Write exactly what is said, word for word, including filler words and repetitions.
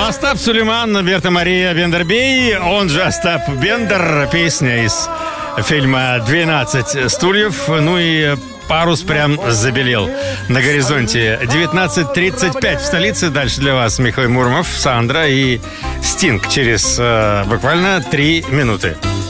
Остап Сулейман, Берта Мария Бендербей, он же Остап Бендер, песня из фильма «двенадцать стульев». Ну и парус прям забелел на горизонте. девятнадцать тридцать пять в столице. Дальше для вас Михаил Муромов, Сандра и Стинг через э, буквально три минуты.